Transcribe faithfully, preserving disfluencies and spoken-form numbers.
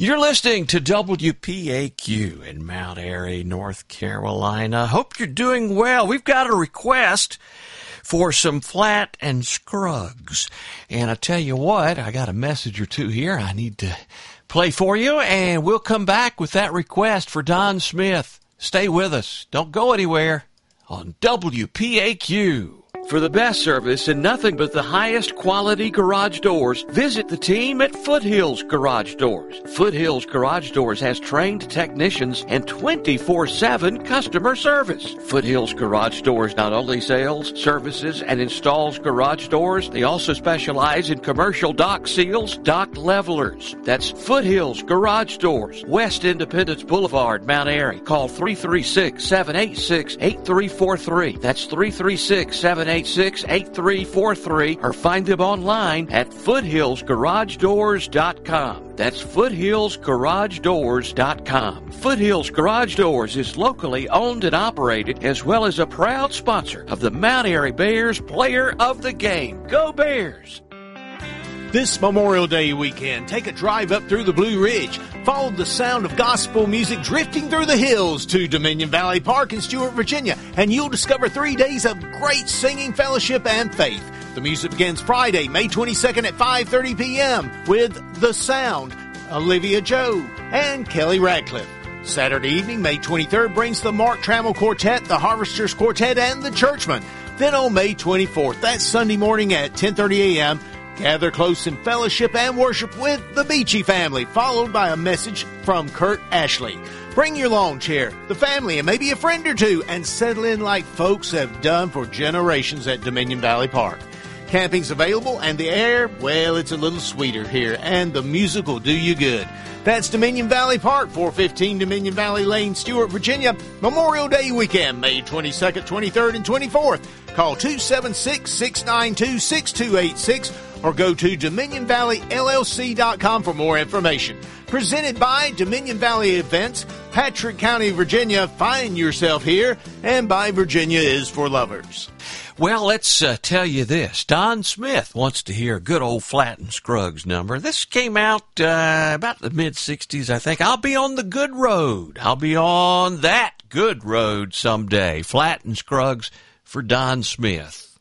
You're listening to W P A Q in Mount Airy, North Carolina. Hope you're doing well. We've got a request for some Flatt and Scruggs. And I tell you what, I got a message or two here I need to play for you, and we'll come back with that request for Don Smith. Stay with us. Don't go anywhere on W P A Q. For the best service and nothing but the highest quality garage doors, visit the team at Foothills Garage Doors. Foothills Garage Doors has trained technicians and twenty-four seven customer service. Foothills Garage Doors not only sells, services, and installs garage doors, they also specialize in commercial dock seals, dock levelers. That's Foothills Garage Doors, West Independence Boulevard, Mount Airy. Call three three six, seven eight six, eight three four three. That's three three six, seven eight six, eight three four three, or find them online at foothills garage doors dot com. That's foothills garage doors dot com. Foothills Garage Doors is locally owned and operated, as well as a proud sponsor of the Mount Airy Bears Player of the Game. Go Bears! This Memorial Day weekend, take a drive up through the Blue Ridge. Follow the sound of gospel music drifting through the hills to Dominion Valley Park in Stuart, Virginia, and you'll discover three days of great singing, fellowship, and faith. The music begins Friday, May twenty-second at five thirty p.m. with The Sound, Olivia Joe, and Kelly Radcliffe. Saturday evening, May twenty-third, brings the Mark Trammell Quartet, the Harvesters Quartet, and the Churchmen. Then on May twenty-fourth, that's Sunday morning at ten thirty a.m., gather close in fellowship and worship with the Beachy family, followed by a message from Kurt Ashley. Bring your lawn chair, the family, and maybe a friend or two, and settle in like folks have done for generations at Dominion Valley Park. Camping's available, and the air, well, it's a little sweeter here, and the music will do you good. That's Dominion Valley Park, four fifteen Dominion Valley Lane, Stuart, Virginia. Memorial Day weekend, May twenty-second, twenty-third, and twenty-fourth. Call two seven six, six nine two, six two eight six or go to dominion valley l l c dot com for more information. Presented by Dominion Valley Events, Patrick County, Virginia. Find yourself here, and by Virginia is for lovers. Well, let's uh, tell you this. Don Smith wants to hear a good old Flatt and Scruggs number. This came out uh, about the mid-sixties, I think. I'll be on the good road. I'll be on that good road someday. Flatt and Scruggs for Don Smith.